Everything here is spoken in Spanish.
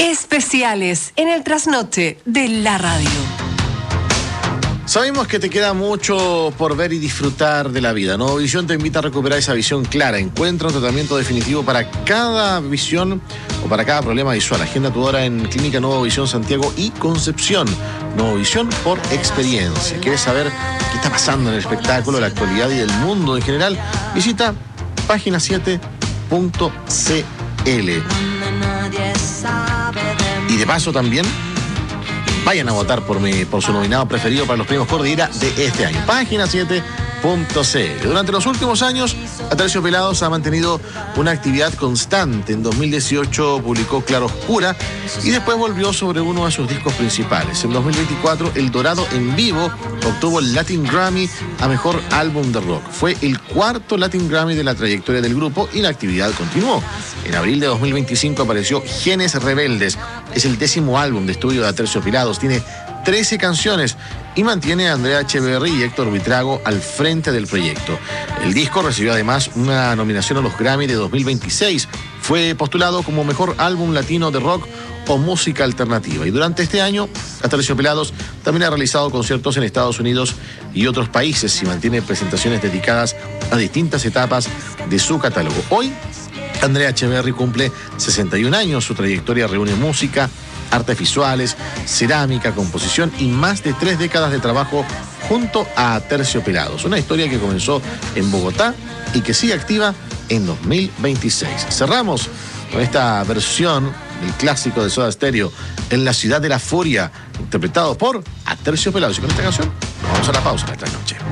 Especiales en el trasnoche de la radio. Sabemos que te queda mucho por ver y disfrutar de la vida. Nuevo Visión te invita a recuperar esa visión clara. Encuentra un tratamiento definitivo para cada visión o para cada problema visual. Agenda tu hora en Clínica Nuevo Visión Santiago y Concepción. Nuevo Visión por experiencia. ¿Quieres saber qué está pasando en el espectáculo, la actualidad y del mundo en general? Visita página7.cl. Y de paso también, vayan a votar por su nominado preferido para los premios Cordillera de este año. Página 7.cl. Durante los últimos años, Aterciopelados ha mantenido una actividad constante. En 2018 publicó Claro Oscura y después volvió sobre uno de sus discos principales. En 2024, El Dorado en Vivo obtuvo el Latin Grammy a Mejor Álbum de Rock. Fue el cuarto Latin Grammy de la trayectoria del grupo y la actividad continuó. En abril de 2025 apareció Genes Rebeldes. Es el 10º álbum de estudio de Aterciopelados. Tiene 13 canciones y mantiene a Andrea Echeverry y Héctor Buitrago al frente del proyecto. El disco recibió además una nominación a los Grammy de 2026. Fue postulado como Mejor Álbum Latino de Rock o Música Alternativa. Y durante este año, Aterciopelados también ha realizado conciertos en Estados Unidos y otros países y mantiene presentaciones dedicadas a distintas etapas de su catálogo. Hoy, Andrea Echeverry cumple 61 años. Su trayectoria reúne música, artes visuales, cerámica, composición y más de 3 décadas de trabajo junto a Aterciopelados. Una historia que comenzó en Bogotá y que sigue activa en 2026. Cerramos con esta versión del clásico de Soda Stereo, En la Ciudad de la Furia, interpretado por Aterciopelados. Y con esta canción nos vamos a la pausa de esta noche.